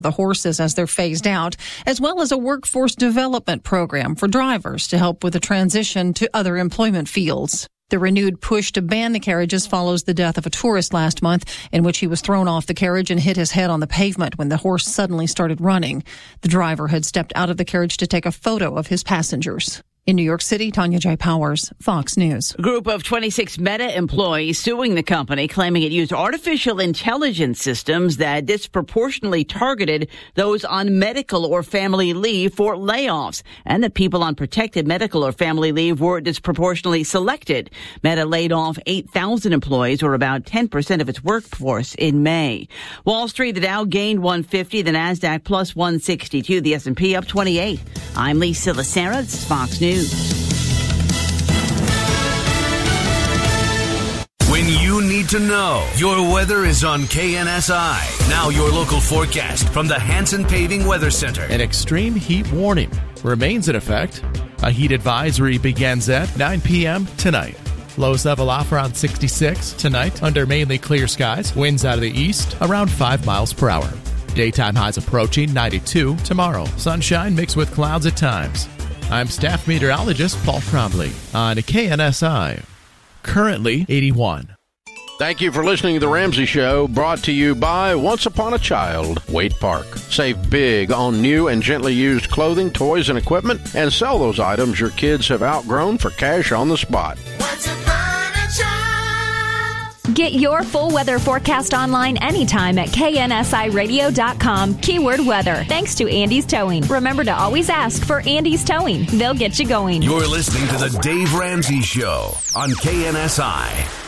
the horses as they're phased out, as well as a workforce development program for drivers to help with the transition to other employment fields. The renewed push to ban the carriages follows the death of a tourist last month in which he was thrown off the carriage and hit his head on the pavement when the horse suddenly started running. The driver had stepped out of the carriage to take a photo of his passengers. In New York City, Tanya J. Powers, Fox News. A group of 26 Meta employees suing the company, claiming it used artificial intelligence systems that disproportionately targeted those on medical or family leave for layoffs, and that people on protected medical or family leave were disproportionately selected. Meta laid off 8,000 employees, or about 10% of its workforce, in May. Wall Street, the Dow gained 150, the Nasdaq plus 162, the S&P up 28. I'm Lisa Lacera. This is Fox News. When you need to know, your weather is on KNSI. Now your local forecast from the Hanson Paving Weather Center. An extreme heat warning remains in effect. A heat advisory begins at 9 p.m. tonight. Lows level off around 66 tonight under mainly clear skies. Winds out of the east around 5 miles per hour. Daytime highs approaching 92 tomorrow. Sunshine mixed with clouds at times. I'm staff meteorologist Paul Trombley on KNSI. Currently 81. Thank you for listening to The Ramsey Show, brought to you by Once Upon a Child, Waite Park. Save big on new and gently used clothing, toys, and equipment, and sell those items your kids have outgrown for cash on the spot. Once upon a child. Get your full weather forecast online anytime at KNSIRadio.com, keyword weather. Thanks to Andy's Towing. Remember to always ask for Andy's Towing. They'll get you going. You're listening to The Dave Ramsey Show on KNSI.